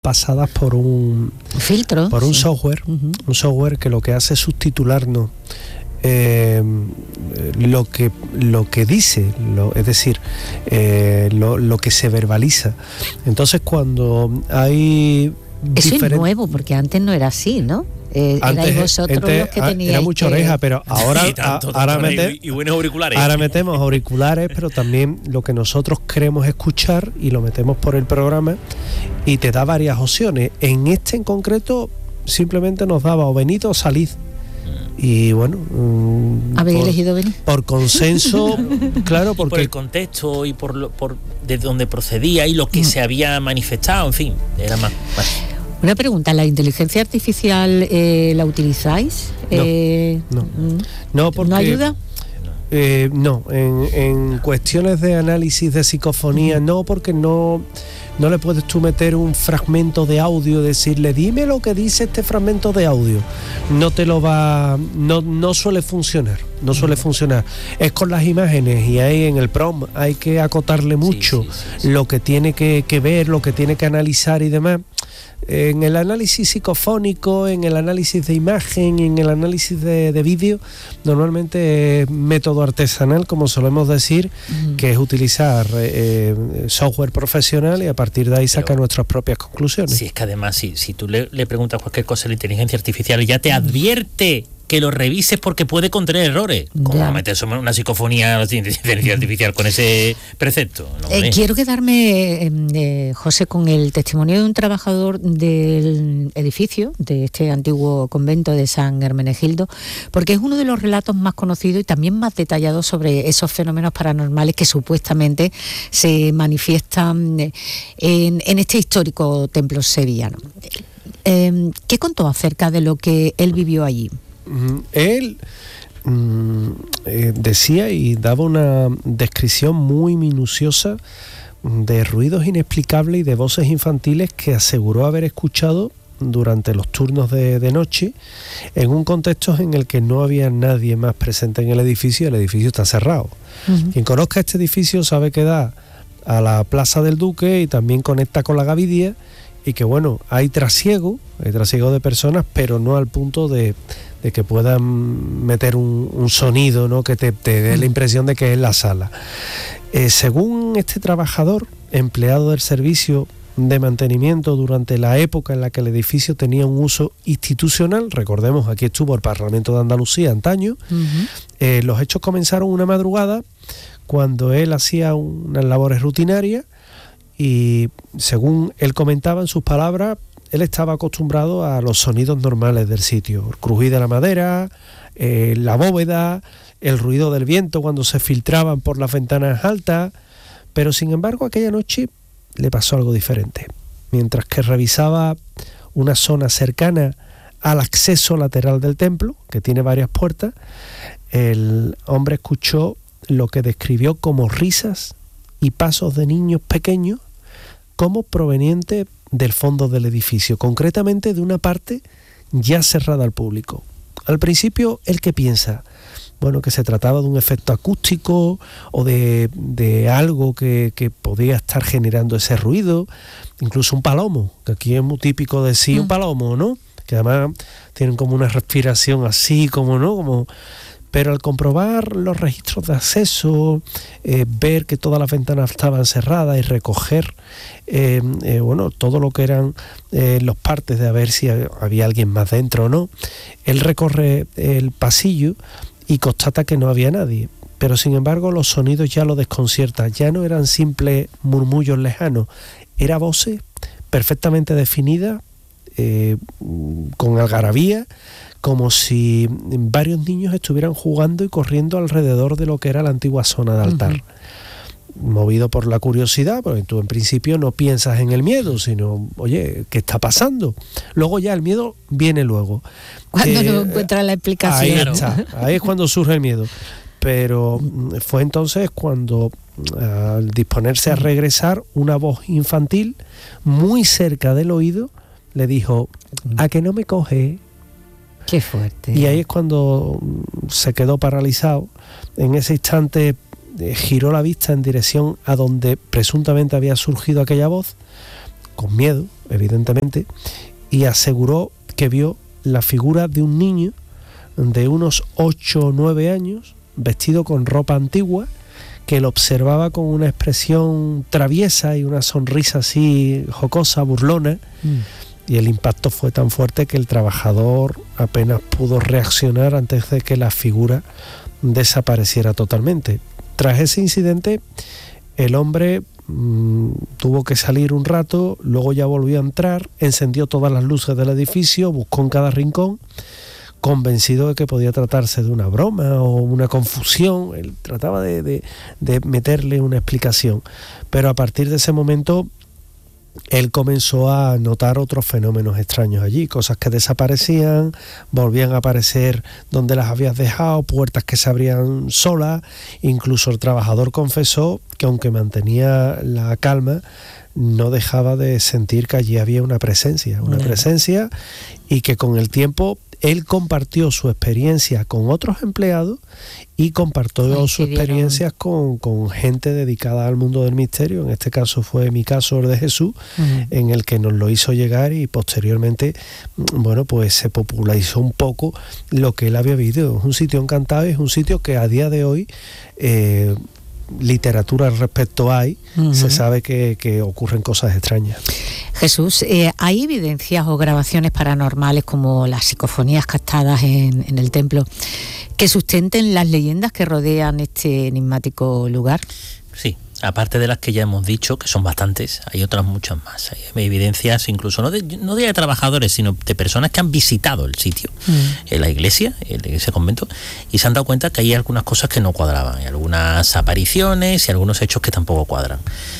pasadas por un filtro, por un sí. software, un software que lo que hace es subtitularnos lo que dice, es decir, lo que se verbaliza. Entonces, cuando hay eso es nuevo, porque antes no era así, ¿no? Erais vosotros los que teníais. Era mucha oreja, pero ahora, y buenos auriculares. Ahora metemos auriculares, pero también lo que nosotros queremos escuchar y lo metemos por el programa y te da varias opciones. En este en concreto simplemente nos daba o venid o salid. Y bueno, habéis elegido venir por consenso, claro, porque por el contexto y por de donde procedía y lo que se había manifestado, en fin, era más. Una pregunta, ¿la inteligencia artificial la utilizáis? No, porque ¿no ayuda? No, en cuestiones de análisis de psicofonía no, porque no le puedes tú meter un fragmento de audio, decirle dime lo que dice este fragmento de audio. No te lo va, no suele funcionar, Es con las imágenes y ahí en el prompt hay que acotarle mucho lo que tiene que ver, lo que tiene que analizar y demás. En el análisis psicofónico, en el análisis de imagen, en el análisis de vídeo, normalmente es método artesanal, como solemos decir, que es utilizar software profesional y a partir de ahí sacar nuestras propias conclusiones. Sí, es que además, si tú le preguntas cualquier cosa a la inteligencia artificial, ya te advierte que lo revises porque puede contener errores. ¿Cómo metes una psicofonía de inteligencia artificial con ese precepto? No, quiero quedarme, José, con el testimonio de un trabajador del edificio, de este antiguo convento de San Hermenegildo, porque es uno de los relatos más conocidos y también más detallados sobre esos fenómenos paranormales que supuestamente se manifiestan en este histórico templo sevillano. ¿Qué contó acerca de lo que él vivió allí? Él decía y daba una descripción muy minuciosa de ruidos inexplicables y de voces infantiles que aseguró haber escuchado durante los turnos de noche en un contexto en el que no había nadie más presente en el edificio está cerrado. Quien conozca este edificio sabe que da a la Plaza del Duque y también conecta con la Gavidia y que bueno, hay trasiego de personas, pero no al punto de que puedan meter un sonido, ¿no?, que te dé la impresión de que es la sala. Según este trabajador, empleado del servicio de mantenimiento durante la época en la que el edificio tenía un uso institucional, recordemos, aquí estuvo el Parlamento de Andalucía antaño, los hechos comenzaron una madrugada cuando él hacía unas labores rutinarias y, según él comentaba en sus palabras, él estaba acostumbrado a los sonidos normales del sitio, el crujir de la madera, la bóveda, el ruido del viento cuando se filtraban por las ventanas altas, pero sin embargo aquella noche le pasó algo diferente. Mientras que revisaba una zona cercana al acceso lateral del templo, que tiene varias puertas, el hombre escuchó lo que describió como risas y pasos de niños pequeños, como provenientes del fondo del edificio, concretamente de una parte ya cerrada al público. Al principio, ¿él qué piensa? Bueno, que se trataba de un efecto acústico o de algo que podía estar generando ese ruido, incluso un palomo, que aquí es muy típico decir un palomo, ¿no? Que además tienen como una respiración así, como, ¿no? Como... Pero al comprobar los registros de acceso, ver que todas las ventanas estaban cerradas y recoger todo lo que eran los partes de a ver si había alguien más dentro o no, él recorre el pasillo y constata que no había nadie. Pero sin embargo los sonidos ya lo desconciertan, ya no eran simples murmullos lejanos, eran voces perfectamente definidas, con algarabía, como si varios niños estuvieran jugando y corriendo alrededor de lo que era la antigua zona de altar. Movido por la curiosidad, porque tú en principio no piensas en el miedo, sino, oye, ¿qué está pasando? Luego ya el miedo viene luego. Cuando no encuentras la explicación. Ahí está, ahí es cuando surge el miedo. Pero fue entonces cuando, al disponerse a regresar, una voz infantil muy cerca del oído le dijo: ¿a que no me coge? Qué fuerte. Y ahí es cuando se quedó paralizado. En ese instante giró la vista en dirección a donde presuntamente había surgido aquella voz. con miedo, evidentemente, y aseguró que vio la figura de un niño de unos 8 o 9 años, vestido con ropa antigua, que lo observaba con una expresión traviesa y una sonrisa así jocosa, burlona, y el impacto fue tan fuerte que el trabajador apenas pudo reaccionar antes de que la figura desapareciera totalmente. Tras ese incidente, el hombre tuvo que salir un rato, luego ya volvió a entrar, encendió todas las luces del edificio, buscó en cada rincón, convencido de que podía tratarse de una broma o una confusión. Él trataba de meterle una explicación, pero a partir de ese momento él comenzó a notar otros fenómenos extraños allí, cosas que desaparecían, volvían a aparecer donde las habías dejado, puertas que se abrían solas. Incluso el trabajador confesó que aunque mantenía la calma, no dejaba de sentir que allí había una presencia, y que con el tiempo él compartió su experiencia con otros empleados y compartió sus experiencias con gente dedicada al mundo del misterio. En este caso fue mi caso, el de Jesús, en el que nos lo hizo llegar, y posteriormente, bueno, pues se popularizó un poco lo que él había vivido. Es un sitio encantado y es un sitio que a día de hoy literatura al respecto hay, se sabe que ocurren cosas extrañas. Jesús, ¿hay evidencias o grabaciones paranormales como las psicofonías captadas en el templo que sustenten las leyendas que rodean este enigmático lugar? Sí, aparte de las que ya hemos dicho, que son bastantes, hay otras muchas más. Hay evidencias incluso no de trabajadores, sino de personas que han visitado el sitio, en la iglesia, ese convento, y se han dado cuenta que hay algunas cosas que no cuadraban, hay algunas apariciones y algunos hechos que tampoco cuadran.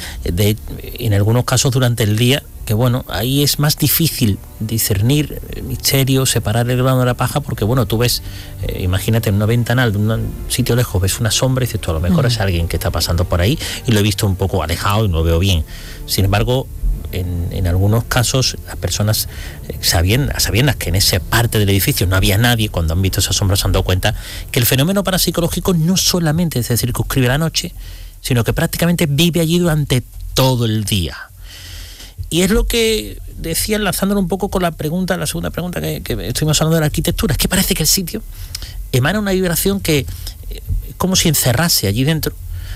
En algunos casos durante el día, que bueno, ahí es más difícil discernir el misterio, separar el grano de la paja, porque bueno, tú ves, imagínate en una ventanal de un sitio lejos, ves una sombra y dices, tú a lo mejor es alguien que está pasando por ahí y lo he visto un poco alejado y no lo veo bien. Sin embargo, en algunos casos las personas sabiendas que en esa parte del edificio no había nadie, cuando han visto esa sombra se han dado cuenta que el fenómeno parapsicológico no solamente se circunscribe a la noche, sino que prácticamente vive allí durante todo el día. Y es lo que decía, enlazándolo un poco con la segunda pregunta que estuvimos hablando de la arquitectura. Es que parece que el sitio emana una vibración que es como si encerrase allí dentro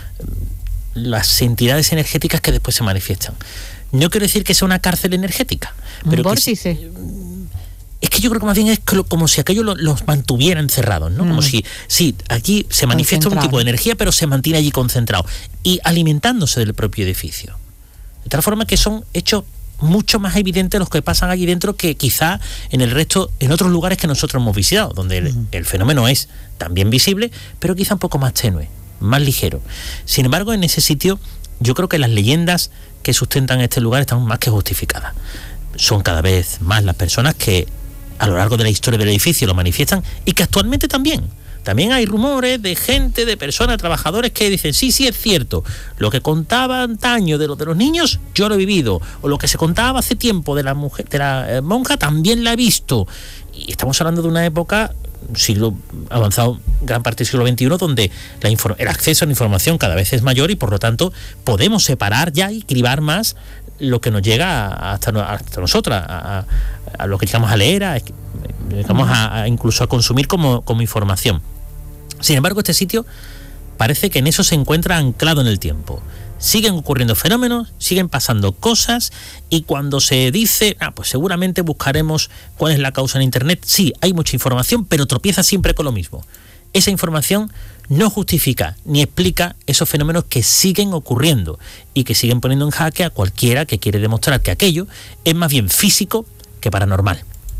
las entidades energéticas que después se manifiestan. No quiero decir que sea una cárcel energética, pero un vórtice. Es que yo creo que más bien es como si aquello los mantuviera encerrados, ¿no? Como si aquí se manifiesta un tipo de energía, pero se mantiene allí concentrado y alimentándose del propio edificio. De tal forma que son hechos mucho más evidentes los que pasan allí dentro que quizá en otros lugares que nosotros hemos visitado, donde el fenómeno es también visible, pero quizá un poco más tenue, más ligero. Sin embargo, en ese sitio yo creo que las leyendas que sustentan este lugar están más que justificadas. Son cada vez más las personas que a lo largo de la historia del edificio lo manifiestan, y que actualmente también hay rumores de gente, de personas, trabajadores que dicen, sí, es cierto, lo que contaba antaño de los niños, yo lo he vivido, o lo que se contaba hace tiempo de la mujer, de la monja, también la he visto. Y estamos hablando de una época, un siglo avanzado, gran parte del siglo XXI, donde el acceso a la información cada vez es mayor, y por lo tanto podemos separar ya y cribar lo que nos llega hasta nosotras, a lo que llegamos a leer, incluso a consumir como información. Sin embargo, este sitio parece que en eso se encuentra anclado en el tiempo. Siguen ocurriendo fenómenos, siguen pasando cosas, y cuando se dice, pues seguramente buscaremos cuál es la causa en internet, sí, hay mucha información, pero tropieza siempre con lo mismo. Esa información no justifica ni explica esos fenómenos que siguen ocurriendo y que siguen poniendo en jaque a cualquiera que quiere demostrar que aquello es más bien físico que paranormal.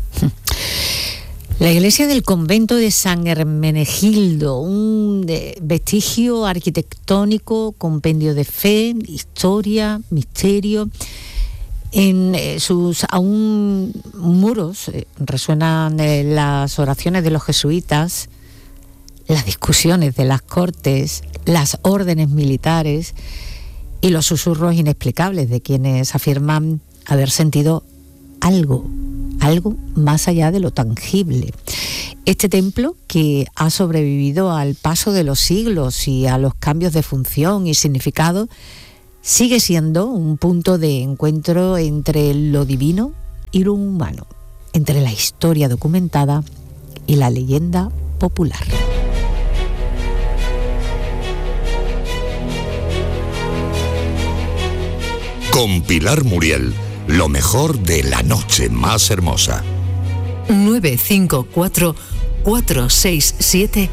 La iglesia del convento de San Hermenegildo, un vestigio arquitectónico, compendio de fe, historia, misterio. En sus aún muros resuenan las oraciones de los jesuitas, las discusiones de las cortes, las órdenes militares y los susurros inexplicables de quienes afirman haber sentido algo más allá de lo tangible. Este templo, que ha sobrevivido al paso de los siglos y a los cambios de función y significado, sigue siendo un punto de encuentro entre lo divino y lo humano, entre la historia documentada y la leyenda popular. Con Pilar Muriel, lo mejor de la noche más hermosa. 954 467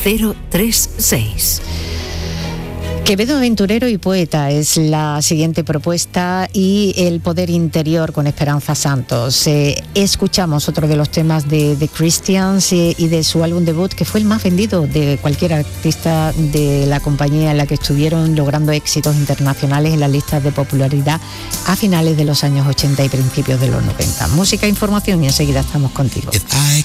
036. Quevedo, aventurero y poeta es la siguiente propuesta, y El poder interior con Esperanza Santos. Escuchamos otro de los temas de The Christians y de su álbum debut, que fue el más vendido de cualquier artista de la compañía en la que estuvieron, logrando éxitos internacionales en las listas de popularidad a finales de los años 80 y principios de los 90. Música e información y enseguida estamos contigo.